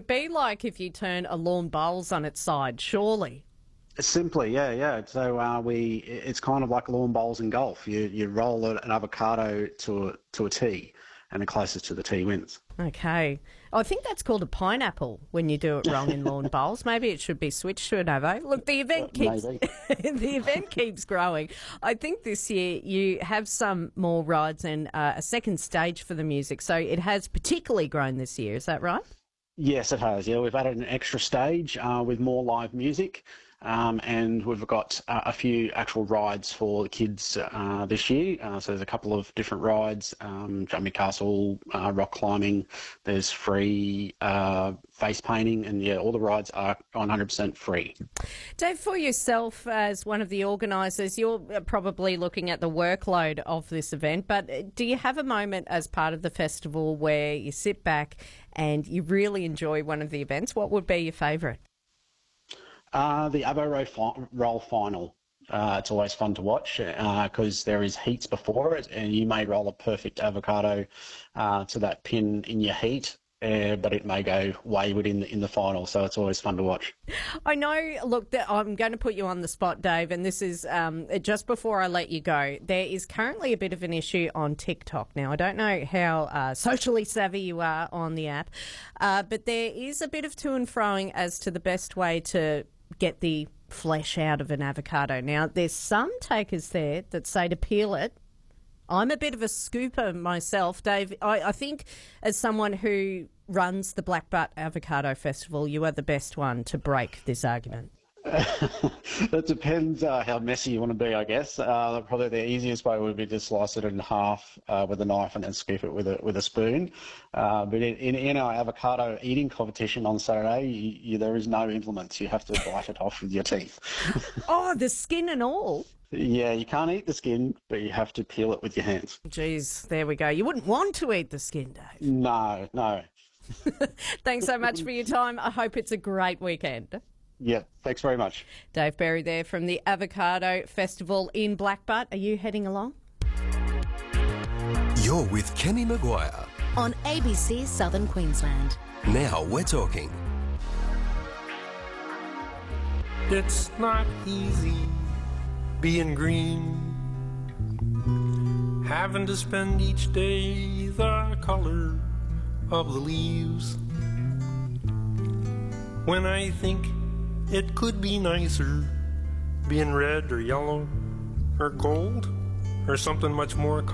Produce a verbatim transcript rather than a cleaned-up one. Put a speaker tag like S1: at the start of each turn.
S1: Be like if you turn a lawn bowls on its side, surely.
S2: Simply, yeah, yeah. So uh, we, it's kind of like lawn bowls in golf. You you roll an avocado to a, to a tee, and the closest to the tee wins.
S1: Okay. I think that's called a pineapple when you do it wrong in lawn bowls. Maybe it should be switched to an avo. Look, the event keeps the event keeps growing. I think this year you have some more rides and uh, a second stage for the music. So it has particularly grown this year. Is that right?
S2: Yes, it has. Yeah, we've added an extra stage uh, with more live music. Um, and we've got uh, a few actual rides for the kids uh, this year. Uh, so there's a couple of different rides, um, Jumping Castle, uh, rock climbing. There's free uh, face painting, and yeah, all the rides are one hundred percent free.
S1: Dave, for yourself as one of the organisers, you're probably looking at the workload of this event, but do you have a moment as part of the festival where you sit back and you really enjoy one of the events? What would be your favourite?
S2: Uh, the Avo Roll, fi- roll final. Uh, it's always fun to watch because uh, there is heats before it, and you may roll a perfect avocado uh, to that pin in your heat, uh, but it may go wayward in the, in the final, so it's always fun to watch.
S1: I know, look, I'm going to put you on the spot, Dave, and this is um, just before I let you go. There is currently a bit of an issue on TikTok. Now, I don't know how uh, socially savvy you are on the app, uh, but there is a bit of to and froing as to the best way to get the flesh out of an avocado. Now, there's some takers there that say to peel it. I'm a bit of a scooper myself, Dave. I, I think as someone who runs the Black Butt Avocado Festival, you are the best one to break this argument.
S2: That depends uh, how messy you want to be, I guess. Uh, probably the easiest way would be to slice it in half uh, with a knife and then scoop it with a with a spoon. Uh, but in, in, in our avocado eating competition on Saturday, you, you, there is no implements. You have to bite it off with your teeth.
S1: Oh, the skin and all?
S2: Yeah, you can't eat the skin, but you have to peel it with your hands.
S1: Jeez, there we go. You wouldn't want to eat the skin, Dave.
S2: No, no.
S1: Thanks so much for your time. I hope it's a great weekend.
S2: Yeah, thanks very much.
S1: Dave Berry there from the Avocado Festival in Black Butt. Are you heading along?
S3: You're with Kenny Maguire
S4: on A B C Southern Queensland.
S3: Now we're talking.
S5: It's not easy being green, having to spend each day the color of the leaves. When I think it could be nicer being red or yellow or gold or something much more colorful.